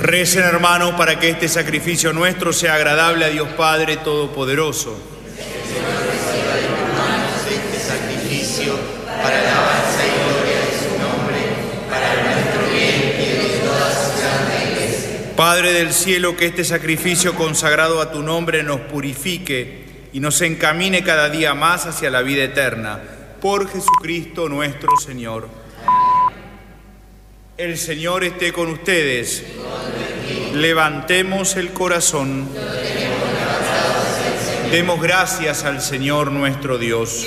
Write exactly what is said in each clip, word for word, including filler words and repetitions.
Recen, hermanos, para que este sacrificio nuestro sea agradable a Dios Padre Todopoderoso. Que el Señor reciba de tus manos este sacrificio para alabanza y gloria de su nombre, para nuestro bien y el de toda su santa Iglesia. Padre del cielo, que este sacrificio consagrado a tu nombre nos purifique y nos encamine cada día más hacia la vida eterna. Por Jesucristo nuestro Señor. El Señor esté con ustedes. Levantemos el corazón. Demos gracias al Señor nuestro Dios.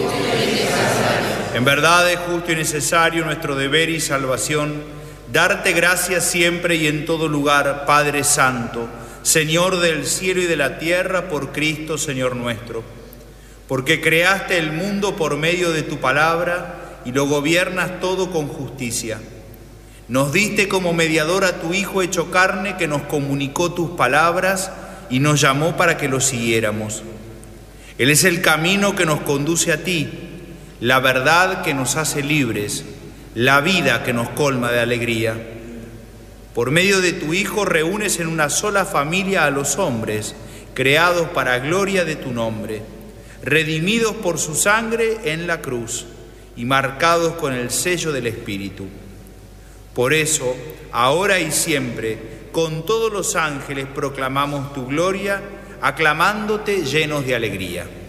En verdad es justo y necesario nuestro deber y salvación darte gracias siempre y en todo lugar, Padre Santo, Señor del cielo y de la tierra, por Cristo, Señor nuestro. Porque creaste el mundo por medio de tu palabra y lo gobiernas todo con justicia. Nos diste como mediador a tu Hijo hecho carne, que nos comunicó tus palabras y nos llamó para que lo siguiéramos. Él es el camino que nos conduce a ti, la verdad que nos hace libres, la vida que nos colma de alegría. Por medio de tu Hijo reúnes en una sola familia a los hombres, creados para gloria de tu nombre, redimidos por su sangre en la cruz y marcados con el sello del Espíritu. Por eso, ahora y siempre, con todos los ángeles proclamamos tu gloria, aclamándote llenos de alegría.